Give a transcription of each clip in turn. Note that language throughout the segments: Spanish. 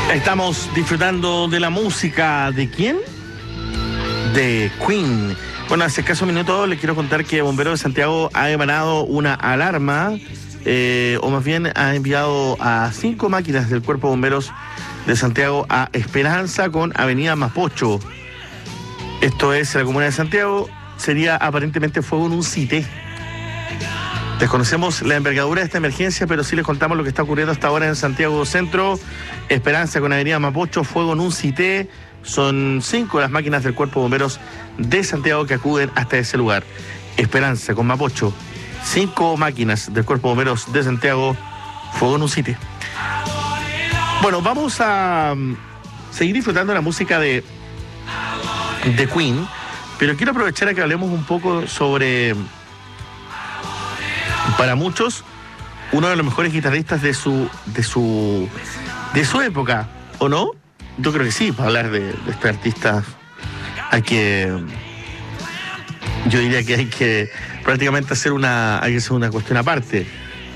Estamos disfrutando de la música. ¿De quién? De Queen. Bueno, hace escasos minutos les quiero contar que Bomberos de Santiago ha emanado una alarma, o más bien ha enviado a 5 máquinas del Cuerpo de Bomberos de Santiago a Esperanza con Avenida Mapocho. Esto es en la comuna de Santiago. Sería aparentemente fuego en un CITE. Desconocemos la envergadura de esta emergencia, pero sí les contamos lo que está ocurriendo hasta ahora en Santiago Centro. Esperanza con Avenida Mapocho, fuego en un CITE. Son 5 las máquinas del Cuerpo de Bomberos de Santiago que acuden hasta ese lugar. Esperanza con Mapocho, 5 máquinas del Cuerpo de Bomberos de Santiago, fuego en un CITE. Bueno, vamos a seguir disfrutando la música de Queen, pero quiero aprovechar a que hablemos un poco sobre, para muchos, uno de los mejores guitarristas de su época, ¿o no? Yo creo que sí, para hablar de este artista yo diría que hay que prácticamente hacer una cuestión aparte.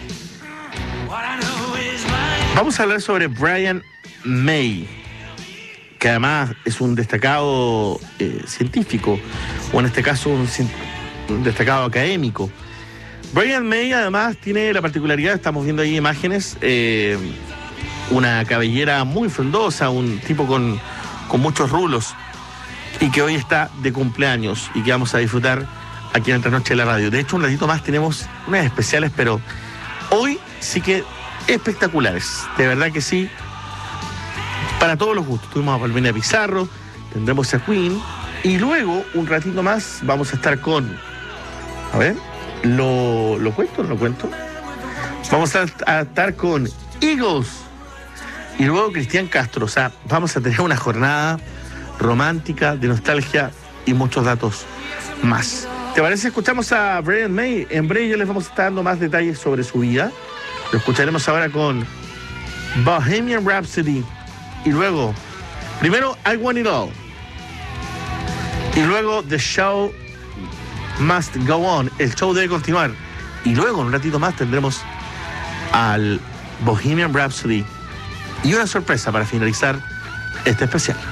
Vamos a hablar sobre Brian May, que además es un destacado científico, o en este caso un destacado académico. Brian May además tiene la particularidad, estamos viendo ahí imágenes, una cabellera muy frondosa, un tipo con muchos rulos, y que hoy está de cumpleaños y que vamos a disfrutar aquí en Entre Noche de la Radio. De hecho, un ratito más tenemos unas especiales, pero hoy sí que espectaculares, de verdad que sí, para todos los gustos. Tuvimos a Palmira Pizarro, tendremos a Queen, y luego, un ratito más, vamos a estar con... A ver, ¿lo cuento o no lo cuento? Vamos a estar con Eagles, y luego Cristian Castro. O sea, vamos a tener una jornada romántica, de nostalgia y muchos datos más. ¿Te parece? Escuchamos a Brian May. En breve yo les vamos a estar dando más detalles sobre su vida. Lo escucharemos ahora con Bohemian Rhapsody. Y luego, primero I Want It All. Y luego The Show Must Go On. El show debe continuar. Y luego, en un ratito más, tendremos al Bohemian Rhapsody. Y una sorpresa para finalizar este especial.